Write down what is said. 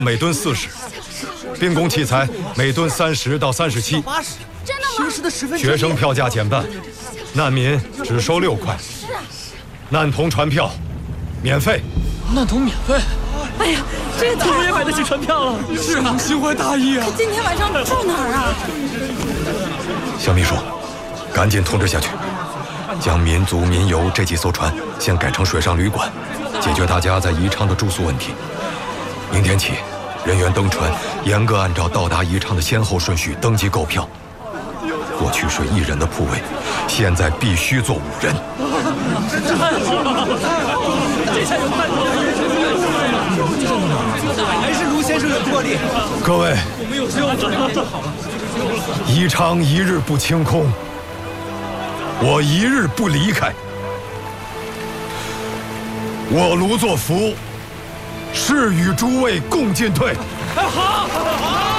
每吨40，兵工器材每吨30到37。 真的吗？ 平时的10分之一。 学生票价减半，难民只收6块。 是啊。 难童船票免费。 难童免费？ 哎呀，这也太我也买得起船票了。是啊，心怀大义啊！ 可今天晚上住哪儿啊？ 小秘书，赶紧通知下去，将民族民游这几艘船先改成水上旅馆，解决大家在宜昌的住宿问题。明天起，人员登船严格按照到达宜昌的先后顺序登记购票。过去是1人的铺位，现在必须坐5人。 太好了！这下有盼头了！ 还是卢先生有魄力。 各位， 我们有希望了。 宜昌一日不清空，我一日不离开。我卢作孚誓与诸位共进退。 好。